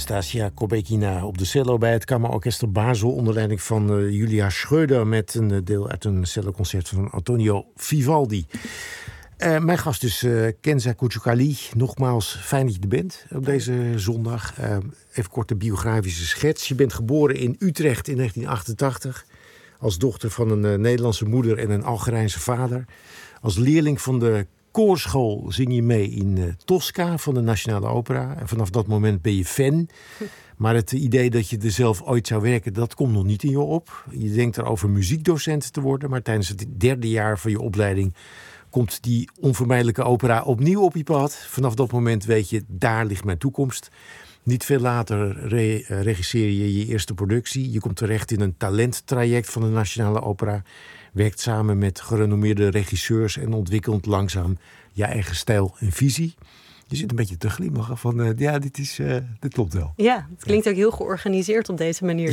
Anastasia Kobekina op de cello bij het Kammerorkester Basel onder leiding van Julia Schröder met een deel uit een celloconcert van Antonio Vivaldi. Mijn gast is Kenza Couchoukali. Nogmaals, fijn dat je er bent op deze zondag. Even kort de biografische schets. Je bent geboren in Utrecht in 1988 als dochter van een Nederlandse moeder en een Algerijnse vader. Als leerling van de koorschool zing je mee in Tosca van de Nationale Opera. En vanaf dat moment ben je fan. Maar het idee dat je er zelf ooit zou werken, dat komt nog niet in je op. Je denkt erover muziekdocent te worden. Maar tijdens het derde jaar van je opleiding komt die onvermijdelijke opera opnieuw op je pad. Vanaf dat moment weet je, daar ligt mijn toekomst. Niet veel later regisseer je je eerste productie. Je komt terecht in een talenttraject van de Nationale Opera. Werkt samen met gerenommeerde regisseurs en ontwikkelt langzaam je eigen stijl en visie. Je zit een beetje te glimlachen van, dit klopt wel. Ja, het klinkt ook heel georganiseerd op deze manier.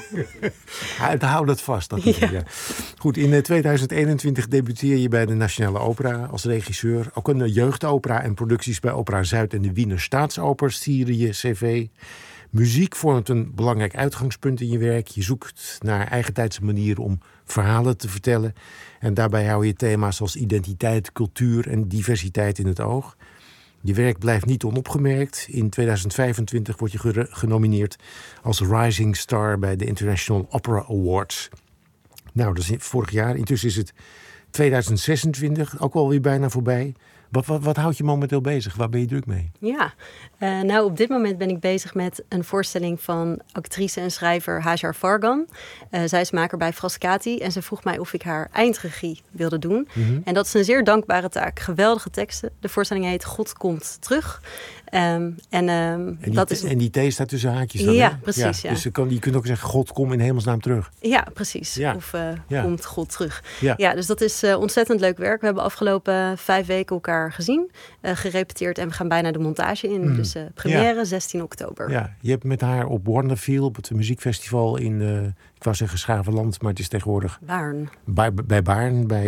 Ja. Hou dat vast. Ja. Goed, in 2021 debuteer je bij de Nationale Opera als regisseur. Ook een jeugdopera en producties bij Opera Zuid en de Wiener Staatsoper sieren je cv. Muziek vormt een belangrijk uitgangspunt in je werk. Je zoekt naar eigentijdse manieren om verhalen te vertellen. En daarbij hou je thema's als identiteit, cultuur en diversiteit in het oog. Je werk blijft niet onopgemerkt. In 2025 word je genomineerd als Rising Star bij de International Opera Awards. Nou, dat is vorig jaar. Intussen is het 2026, ook alweer bijna voorbij. Wat houdt je momenteel bezig? Waar ben je druk mee? Ja, nou op dit moment ben ik bezig met een voorstelling van actrice en schrijver Hajar Fargan. Zij is maker bij Frascati en ze vroeg mij of ik haar eindregie wilde doen. Mm-hmm. En dat is een zeer dankbare taak. Geweldige teksten. De voorstelling heet God komt terug. En die T staat tussen haakjes dan, ja, hè? Precies. Ja. Dus je kunt ook zeggen, God, kom in hemelsnaam terug. Ja, precies. Ja. Of komt God terug. Ja, dus dat is ontzettend leuk werk. We hebben afgelopen 5 weken elkaar gezien, gerepeteerd en we gaan bijna de montage in. Dus première 16 oktober. Ja, je hebt met haar op Warnerville, op het muziekfestival in, ik wou zeggen Schavenland, maar het is tegenwoordig Baarn. Bij Baarn, bij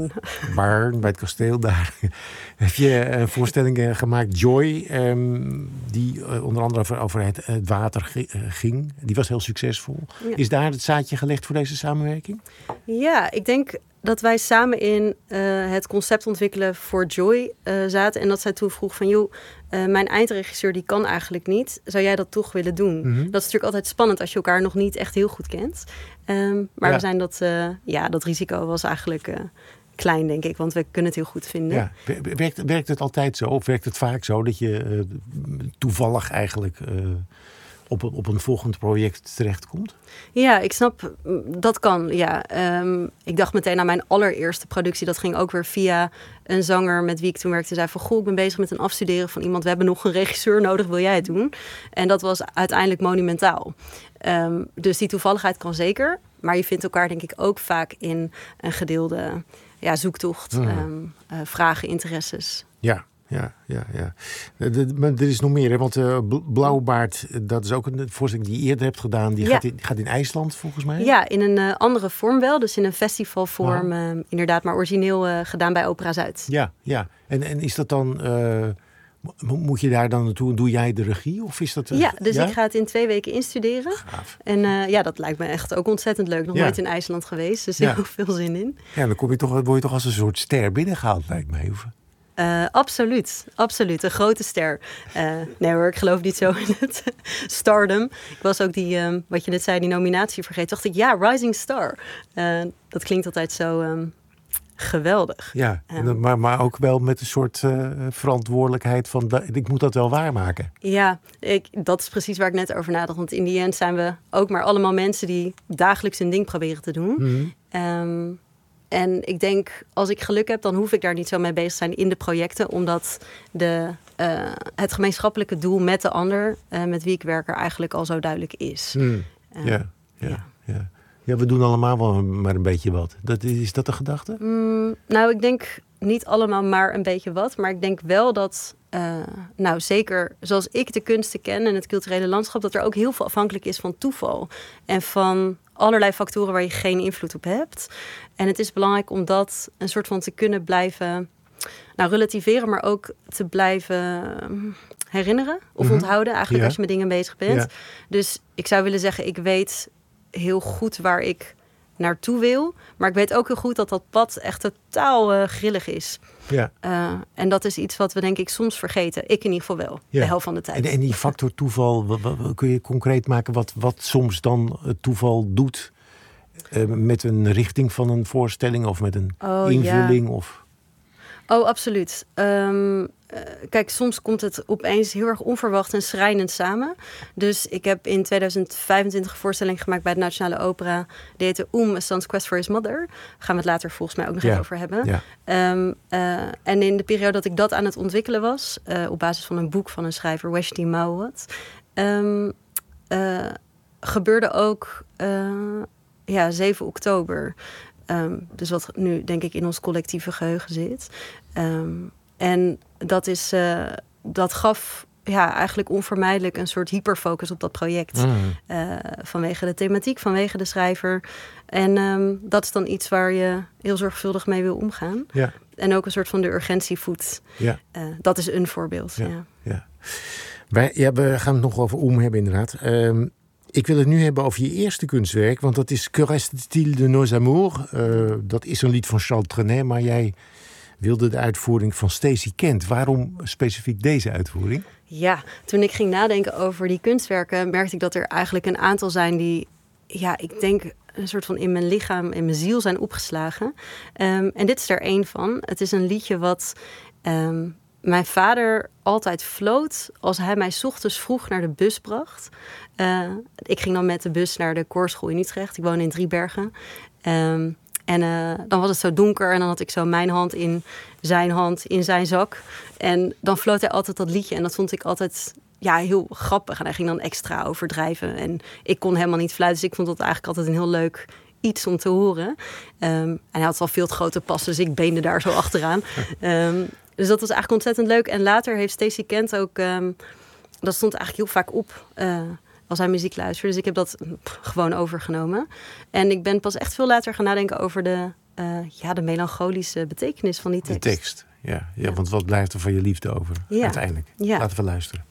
het kasteel daar. Heb je een voorstelling gemaakt, Joy, die onder andere over het water ging. Die was heel succesvol. Ja. Is daar het zaadje gelegd voor deze samenwerking? Ja, ik denk dat wij samen in het concept ontwikkelen voor Joy zaten. En dat zij toen vroeg van, joh, mijn eindregisseur die kan eigenlijk niet. Zou jij dat toch willen doen? Mm-hmm. Dat is natuurlijk altijd spannend als je elkaar nog niet echt heel goed kent. Maar we zijn dat risico was eigenlijk klein, denk ik. Want we kunnen het heel goed vinden. Ja. Werkt het altijd zo? Of werkt het vaak zo dat je toevallig eigenlijk op een volgend project terechtkomt? Ja, ik snap, dat kan, ja. Ik dacht meteen aan mijn allereerste productie. Dat ging ook weer via een zanger met wie ik toen werkte. Zei van, goh, ik ben bezig met een afstuderen van iemand. We hebben nog een regisseur nodig, wil jij het doen? En dat was uiteindelijk monumentaal. Dus die toevalligheid kan zeker. Maar je vindt elkaar denk ik ook vaak in een gedeelde zoektocht. Vragen, interesses. Ja. Maar er is nog meer, hè? Want Blauwbaard, dat is ook een voorstelling die je eerder hebt gedaan. Die gaat in IJsland, volgens mij. Ja, in een andere vorm wel. Dus in een festivalvorm, inderdaad. Maar origineel gedaan bij Opera Zuid. Ja. En is dat dan... moet je daar dan naartoe en doe jij de regie? Of is dat, ik ga het in 2 weken instuderen. Gaaf. En dat lijkt me echt ook ontzettend leuk. Nog nooit in IJsland geweest, dus heel veel zin in. Ja, dan word je toch als een soort ster binnengehaald, lijkt mij. Absoluut. Een grote ster. Nee hoor, ik geloof niet zo in het stardom. Ik was ook die, wat je net zei, die nominatie vergeten. Dacht ik, Rising Star. Dat klinkt altijd zo geweldig. Ja, maar ook wel met een soort verantwoordelijkheid van, ik moet dat wel waarmaken. Ja, dat is precies waar ik net over nadacht. Want in die end zijn we ook maar allemaal mensen die dagelijks hun ding proberen te doen. Mm-hmm. En ik denk, als ik geluk heb, dan hoef ik daar niet zo mee bezig te zijn in de projecten. Omdat het gemeenschappelijke doel met de ander, met wie ik werk, er eigenlijk al zo duidelijk is. Ja, we doen allemaal wel maar een beetje wat. Is dat de gedachte? Nou, ik denk niet allemaal maar een beetje wat. Maar ik denk wel dat, zeker zoals ik de kunsten ken en het culturele landschap, dat er ook heel veel afhankelijk is van toeval. En van allerlei factoren waar je geen invloed op hebt. En het is belangrijk om dat een soort van te kunnen blijven relativeren, maar ook te blijven herinneren of onthouden. Eigenlijk als je met dingen bezig bent. Ja. Dus ik zou willen zeggen, ik weet heel goed waar ik naartoe wil. Maar ik weet ook heel goed dat dat pad echt totaal grillig is. Ja. En dat is iets wat we denk ik soms vergeten. Ik in ieder geval wel, de helft van de tijd. En die factor toeval, kun je concreet maken wat soms dan het toeval doet? Met een richting van een voorstelling of met een invulling? Ja. Of... Oh, absoluut. Kijk, soms komt het opeens heel erg onverwacht en schrijnend samen. Dus ik heb in 2025 een voorstelling gemaakt bij de Nationale Opera. Die heette A Son's Quest for His Mother. Daar gaan we het later volgens mij ook nog even over hebben. Ja. En in de periode dat ik dat aan het ontwikkelen was, op basis van een boek van een schrijver, Weshti Mawat, gebeurde ook 7 oktober. Dus wat nu denk ik in ons collectieve geheugen zit. En dat gaf eigenlijk onvermijdelijk een soort hyperfocus op dat project. Vanwege de thematiek, vanwege de schrijver. En dat is dan iets waar je heel zorgvuldig mee wil omgaan. Ja. En ook een soort van de urgentie voedt. Ja. Dat is een voorbeeld. Ja. We gaan het nog over hebben inderdaad. Ik wil het nu hebben over je eerste kunstwerk, want dat is Que reste-t-il de nos amours? Dat is een lied van Charles Trenet, maar jij wilde de uitvoering van Stacey Kent. Waarom specifiek deze uitvoering? Ja, toen ik ging nadenken over die kunstwerken, merkte ik dat er eigenlijk een aantal zijn die, ik denk, een soort van in mijn lichaam, in mijn ziel zijn opgeslagen. En dit is er één van. Het is een liedje wat mijn vader altijd floot als hij mij 's ochtends vroeg naar de bus bracht. Ik ging dan met de bus naar de koorschool in Utrecht. Ik woon in Driebergen. En dan was het zo donker en dan had ik zo mijn hand in zijn zak. En dan floot hij altijd dat liedje en dat vond ik altijd heel grappig. En hij ging dan extra overdrijven en ik kon helemaal niet fluiten. Dus ik vond dat eigenlijk altijd een heel leuk iets om te horen. En hij had al veel te grote passen, dus ik beende daar zo achteraan. Dus dat was eigenlijk ontzettend leuk. En later heeft Stacey Kent ook, dat stond eigenlijk heel vaak op als hij muziek luisterde. Dus ik heb dat gewoon overgenomen. En ik ben pas echt veel later gaan nadenken over de melancholische betekenis van die tekst. De tekst, ja. Want wat blijft er van je liefde over uiteindelijk? Ja. Laten we luisteren.